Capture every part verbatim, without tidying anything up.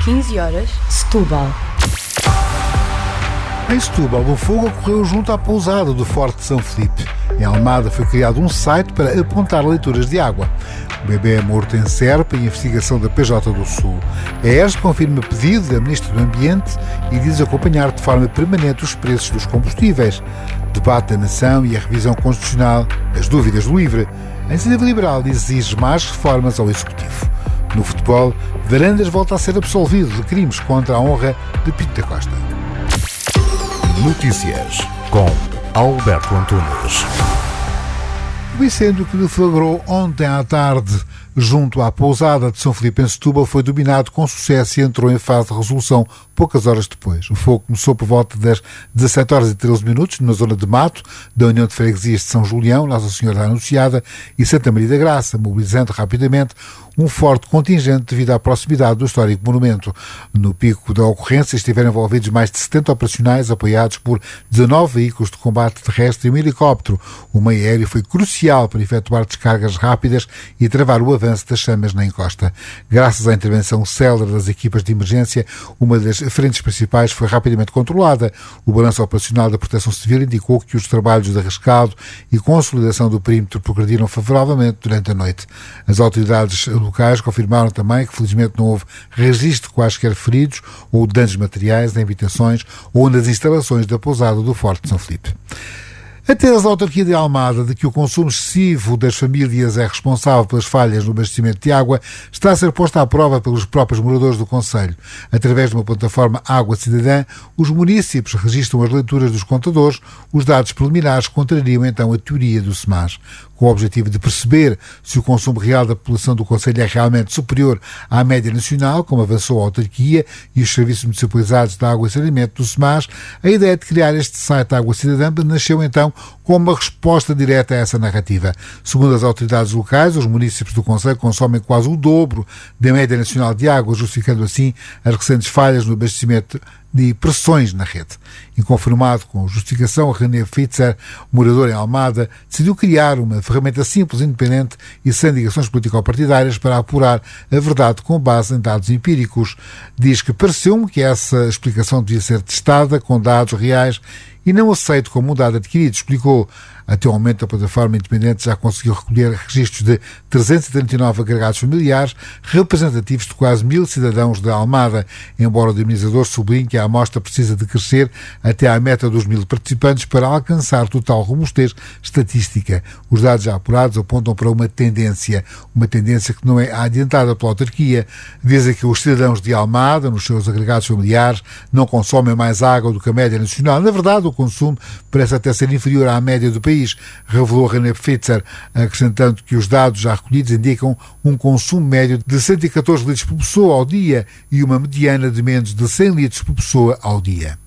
quinze horas, Setúbal. Em Setúbal, o fogo ocorreu junto à pousada do Forte de São Filipe. Em Almada foi criado um site para apontar leituras de água. O bebê é morto em Serpa e investigação da P J do Sul. A E R S confirma pedido da Ministra do Ambiente e diz acompanhar de forma permanente os preços dos combustíveis. Debate da nação e a revisão constitucional, as dúvidas do LIVRE. A Iniciativa Liberal exige mais reformas ao Executivo. No futebol, Varandas volta a ser absolvido de crimes contra a honra de Pinto da Costa. Notícias com Alberto Antunes. O incêndio que deflagrou ontem à tarde junto à pousada de São Filipe em Setúbal foi dominado com sucesso e entrou em fase de resolução poucas horas depois. O fogo começou por volta das dezassete horas e treze minutos na zona de Mato da União de Freguesias de São Julião, Nossa Senhora da Anunciada e Santa Maria da Graça, mobilizando rapidamente um forte contingente devido à proximidade do histórico monumento. No pico da ocorrência estiveram envolvidos mais de setenta operacionais apoiados por dezanove veículos de combate terrestre e um helicóptero. O meio aéreo foi crucial para efetuar descargas rápidas e travar o avanço das chamas na encosta. Graças à intervenção célere das equipas de emergência, uma das frentes principais foi rapidamente controlada. O balanço operacional da Proteção Civil indicou que os trabalhos de rescaldo e consolidação do perímetro progrediram favoravelmente durante a noite. As autoridades locais confirmaram também que felizmente não houve registro de quaisquer feridos ou danos materiais em habitações ou nas instalações da pousada do Forte de São Filipe. A tese da autarquia de Almada de que o consumo excessivo das famílias é responsável pelas falhas no abastecimento de água está a ser posta à prova pelos próprios moradores do concelho. Através de uma plataforma Água Cidadã, os munícipes registram as leituras dos contadores. Os dados preliminares contrariam então a teoria do SEMAS. Com o objetivo de perceber se o consumo real da população do concelho é realmente superior à média nacional, como avançou a autarquia e os serviços municipalizados da água e saneamento do SEMAS, a ideia de criar este site Água Cidadã nasceu então como uma resposta direta a essa narrativa. Segundo as autoridades locais, os municípios do concelho consomem quase o dobro da média nacional de água, justificando assim as recentes falhas no abastecimento de pressões na rede. Inconformado com a justificação, René Fitzer, morador em Almada, decidiu criar uma ferramenta simples, independente e sem ligações político-partidárias para apurar a verdade com base em dados empíricos. Diz que pareceu-me que essa explicação devia ser testada com dados reais e não aceito como um dado adquirido, explicou. Até o momento, a plataforma independente já conseguiu recolher registros de trezentos e trinta e nove agregados familiares, representativos de quase mil cidadãos da Almada, embora o dinamizador sublinhe que a amostra precisa de crescer até à meta dos mil participantes para alcançar total robustez estatística. Os dados já apurados apontam para uma tendência, uma tendência que não é adiantada pela autarquia. Dizem que os cidadãos de Almada, nos seus agregados familiares, não consomem mais água do que a média nacional. Na verdade, o consumo parece até ser inferior à média do país, revelou René Fitzer, acrescentando que os dados já recolhidos indicam um consumo médio de cento e catorze litros por pessoa ao dia e uma mediana de menos de cem litros por pessoa ao dia.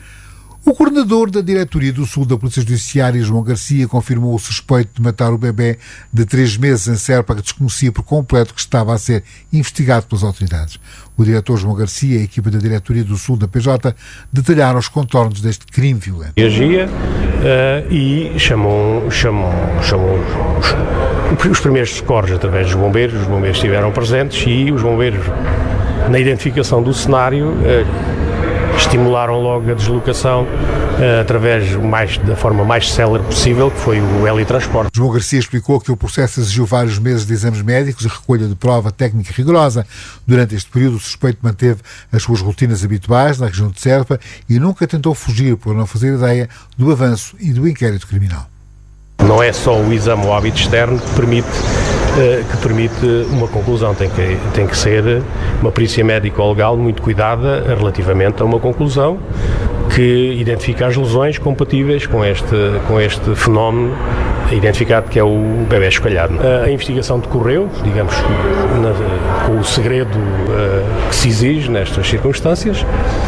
O coordenador da Diretoria do Sul da Polícia Judiciária, João Garcia, confirmou o suspeito de matar o bebê de três meses em Serpa, que desconhecia por completo que estava a ser investigado pelas autoridades. O diretor João Garcia e a equipa da Diretoria do Sul da P J detalharam os contornos deste crime violento. Reagia uh, e chamou, chamou, chamou os, os primeiros socorros através dos bombeiros. Os bombeiros estiveram presentes e os bombeiros, na identificação do cenário, uh, estimularam logo a deslocação uh, através mais, da forma mais célere possível, que foi o helitransporte. João Garcia explicou que o processo exigiu vários meses de exames médicos e recolha de prova técnica rigorosa. Durante este período, o suspeito manteve as suas rotinas habituais na região de Serpa e nunca tentou fugir por não fazer ideia do avanço e do inquérito criminal. Não é só o exame ao hábito externo que permite, uh, que permite uma conclusão, tem que, tem que ser uma perícia médico-legal muito cuidada relativamente a uma conclusão que identifica as lesões compatíveis com este, com este fenómeno identificado, que é o bebé esqualhado. A investigação decorreu, digamos, na, com o segredo uh, que se exige nestas circunstâncias,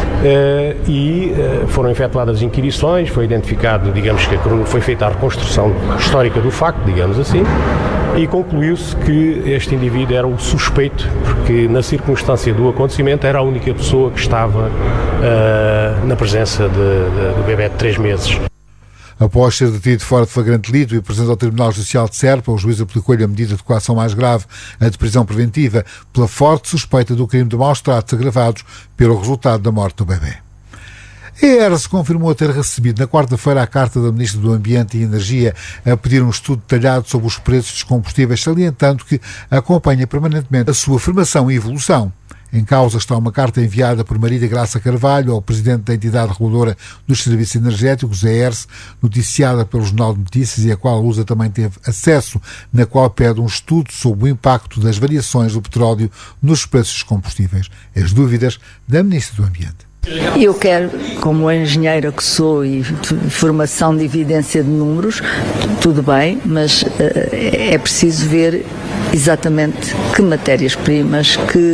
uh, e uh, foram efetuadas inquirições, foi identificado, digamos, que foi feita a reconstrução histórica do facto, digamos assim, e concluiu-se que este indivíduo era o suspeito, porque na circunstância do acontecimento era a única pessoa que estava uh, na presença de, de, do bebé de três meses. Após ser detido fora de flagrante delito e presente ao Tribunal Judicial de Serpa, o juiz aplicou-lhe a medida de coação mais grave, a de prisão preventiva, pela forte suspeita do crime de maus-tratos agravados pelo resultado da morte do bebê. A E R S confirmou ter recebido na quarta-feira a carta da Ministra do Ambiente e Energia a pedir um estudo detalhado sobre os preços dos combustíveis, salientando que acompanha permanentemente a sua formação e evolução. Em causa está uma carta enviada por Maria Graça Carvalho ao Presidente da Entidade Reguladora dos Serviços Energéticos, a E R S, noticiada pelo Jornal de Notícias e a qual a Lusa também teve acesso, na qual pede um estudo sobre o impacto das variações do petróleo nos preços dos combustíveis. As dúvidas da Ministra do Ambiente. Eu quero, como engenheira que sou e formação de evidência de números, tudo bem, mas uh, é preciso ver exatamente que matérias-primas, que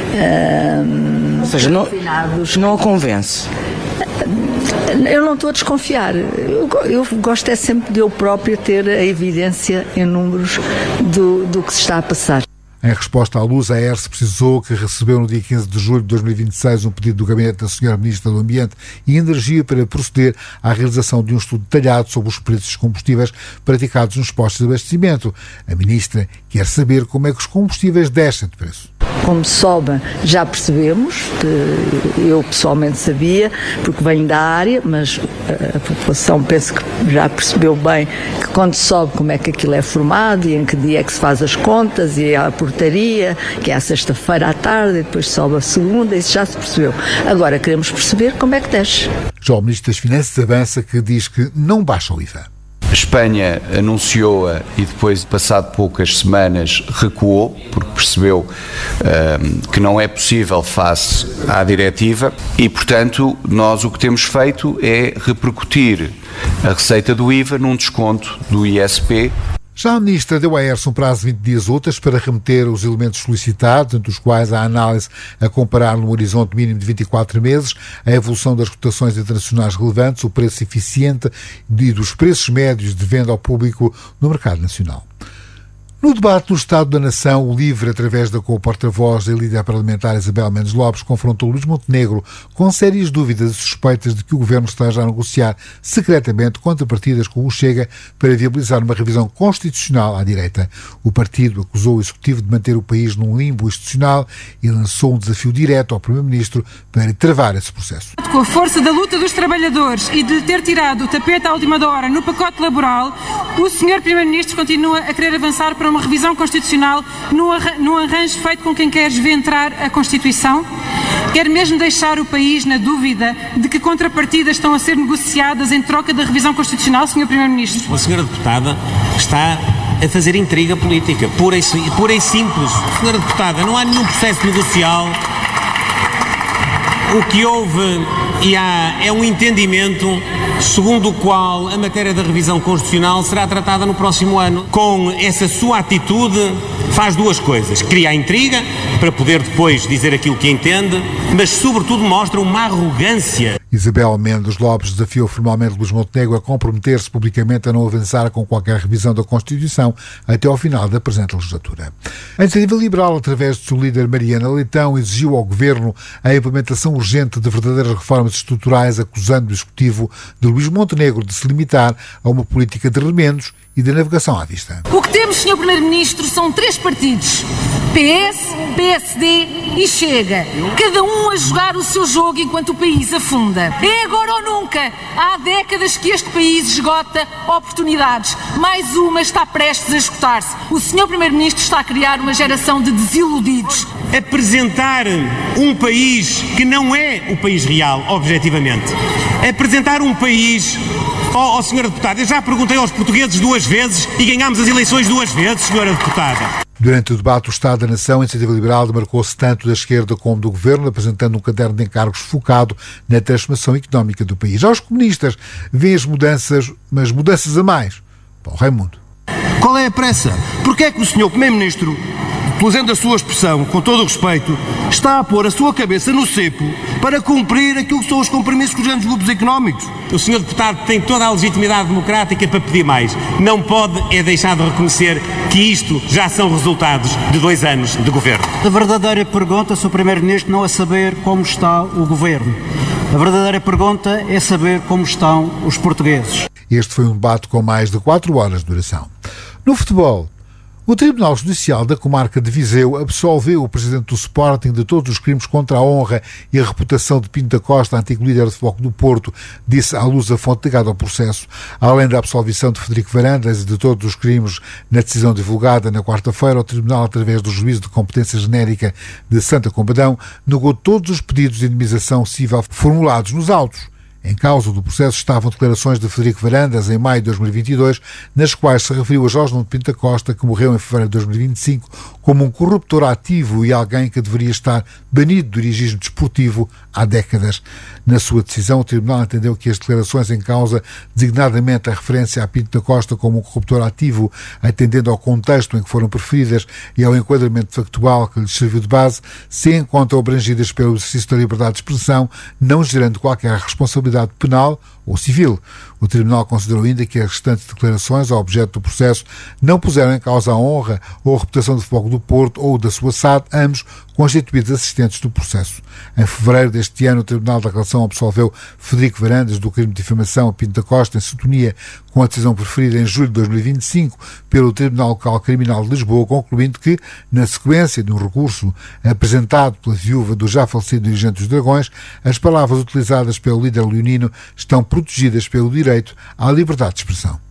uh, Ou seja, não, não a convence. Eu não estou a desconfiar. Eu, eu gosto é sempre de eu própria ter a evidência em números do, do que se está a passar. Em resposta à Luz, a E R S precisou que recebeu no dia quinze de julho de dois mil e vinte e seis um pedido do gabinete da senhora Ministra do Ambiente e Energia para proceder à realização de um estudo detalhado sobre os preços dos combustíveis praticados nos postos de abastecimento. A Ministra quer saber como é que os combustíveis descem de preço. Como sobem, já percebemos, eu pessoalmente sabia, porque venho da área, mas a população penso que já percebeu bem que quando sobe como é que aquilo é formado e em que dia é que se faz as contas e a portaria, que é a sexta-feira à tarde e depois sobe a segunda, isso já se percebeu. Agora queremos perceber como é que desce. Já o Ministro das Finanças avança que diz que não baixa o I V A. A Espanha anunciou-a e depois, passado poucas semanas, recuou, porque percebeu um, que não é possível face à diretiva e, portanto, nós o que temos feito é repercutir a receita do I V A num desconto do I S P. Já a Ministra deu à E R S um prazo de vinte dias úteis para remeter os elementos solicitados, entre os quais a análise a comparar num horizonte mínimo de vinte e quatro meses, a evolução das cotações internacionais relevantes, o preço eficiente e dos preços médios de venda ao público no mercado nacional. No debate do Estado da Nação, o LIVRE, através da co-porta-voz da líder parlamentar Isabel Mendes Lopes, confrontou Luís Montenegro com sérias dúvidas e suspeitas de que o Governo esteja a negociar secretamente contrapartidas com o Chega para viabilizar uma revisão constitucional à direita. O partido acusou o Executivo de manter o país num limbo institucional e lançou um desafio direto ao Primeiro-Ministro para travar esse processo. Com a força da luta dos trabalhadores e de ter tirado o tapete à última hora no pacote laboral, o senhor Primeiro-Ministro continua a querer avançar para uma revisão constitucional no, arran- no arranjo feito com quem quer desventrar a Constituição? Quer mesmo deixar o país na dúvida de que contrapartidas estão a ser negociadas em troca da revisão constitucional, senhor Primeiro-Ministro? A senhora deputada está a fazer intriga política, pura e, pura e simples. Senhora deputada, não há nenhum processo negocial. O que houve e há é um entendimento segundo o qual a matéria da revisão constitucional será tratada no próximo ano. Com essa sua atitude, faz duas coisas. Cria a intriga, para poder depois dizer aquilo que entende, mas sobretudo mostra uma arrogância. Isabel Mendes Lopes desafiou formalmente Luís Montenegro a comprometer-se publicamente a não avançar com qualquer revisão da Constituição até ao final da presente legislatura. A Iniciativa Liberal, através de seu líder Mariana Leitão, exigiu ao Governo a implementação urgente de verdadeiras reformas estruturais, acusando o Executivo de Luís Montenegro de se limitar a uma política de remendos e de navegação à vista. O que temos, senhor Primeiro-Ministro, são três partidos: P S, P S D e Chega. Cada um a jogar o seu jogo enquanto o país afunda. É agora ou nunca. Há décadas que este país esgota oportunidades. Mais uma está prestes a esgotar-se. O senhor Primeiro-Ministro está a criar uma geração de desiludidos. Apresentar um país que não é o país real, objetivamente. Apresentar um país... Ó, oh, senhora deputada, eu já perguntei aos portugueses duas vezes e ganhámos as eleições duas vezes, senhora deputada. Durante o debate do Estado da Nação, a Iniciativa Liberal demarcou-se tanto da esquerda como do Governo, apresentando um caderno de encargos focado na transformação económica do país. Já os comunistas veem as mudanças, mas mudanças a mais. Paulo Raimundo. Qual é a pressa? Porque é que o senhor Primeiro-Ministro, usando a sua expressão, com todo o respeito, está a pôr a sua cabeça no cepo para cumprir aquilo que são os compromissos com os grandes grupos económicos? O senhor deputado tem toda a legitimidade democrática para pedir mais. Não pode é deixar de reconhecer que isto já são resultados de dois anos de governo. A verdadeira pergunta, senhor Primeiro-Ministro, não é saber como está o governo. A verdadeira pergunta é saber como estão os portugueses. Este foi um debate com mais de quatro horas de duração. No futebol, o Tribunal Judicial da Comarca de Viseu absolveu o presidente do Sporting de todos os crimes contra a honra e a reputação de Pinto da Costa, antigo líder de Futebol do Porto, disse à luz a fonte ligada ao processo. Além da absolvição de Frederico Varandas e de todos os crimes na decisão divulgada na quarta-feira, o Tribunal, através do Juízo de Competência Genérica de Santa Combadão, negou todos os pedidos de indemnização civil formulados nos autos. Em causa do processo estavam declarações de Frederico Varandas em maio de dois mil e vinte e dois, nas quais se referiu a Jorge Nuno Pinto da Costa, que morreu em fevereiro de dois mil e vinte e cinco, como um corruptor ativo e alguém que deveria estar banido do dirigismo desportivo há décadas. Na sua decisão, o Tribunal entendeu que as declarações em causa, designadamente a referência a Pinto da Costa como um corruptor ativo, atendendo ao contexto em que foram preferidas e ao enquadramento factual que lhes serviu de base, se encontram abrangidas pelo exercício da liberdade de expressão, não gerando qualquer responsabilidade penal ou civil. O Tribunal considerou ainda que as restantes declarações ao objeto do processo não puseram em causa a honra ou a reputação do Futebol do Porto ou da sua S A D, ambos constituídos assistentes do processo. Em fevereiro deste ano, o Tribunal da Relação absolveu Frederico Varandas do crime de difamação a Pinto da Costa, em sintonia com a decisão preferida em julho de dois mil e vinte e cinco pelo Tribunal Local Criminal de Lisboa, concluindo que, na sequência de um recurso apresentado pela viúva do já falecido dirigente dos Dragões, as palavras utilizadas pelo líder leonino estão protegidas pelo direito à liberdade de expressão.